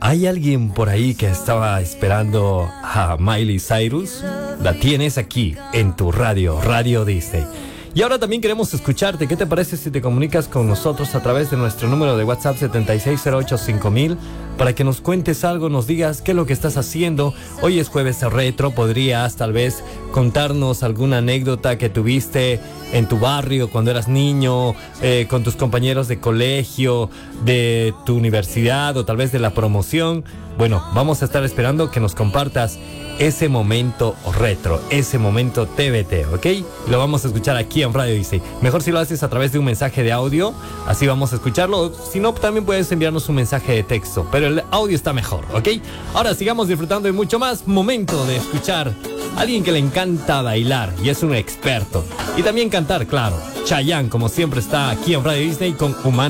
¿Hay alguien por ahí que estaba esperando a Miley Cyrus? La tienes aquí, en tu radio, Radio Disney. Y ahora también queremos escucharte. ¿Qué te parece si te comunicas con nosotros a través de nuestro número de WhatsApp 76085000 para que nos cuentes algo, nos digas qué es lo que estás haciendo? Hoy es jueves retro, podrías tal vez contarnos alguna anécdota que tuviste en tu barrio cuando eras niño, con tus compañeros de colegio, de tu universidad o tal vez de la promoción. Bueno, vamos a estar esperando que nos compartas ese momento retro, ese momento TBT, ¿ok? Lo vamos a escuchar aquí en Radio Disney. Mejor si lo haces a través de un mensaje de audio, así vamos a escucharlo. Si no, también puedes enviarnos un mensaje de texto, pero el audio está mejor, ¿ok? Ahora sigamos disfrutando de mucho más. Momento de escuchar a alguien que le encanta bailar y es un experto. Y también cantar, claro. Chayanne, como siempre, está aquí en Radio Disney con Humana.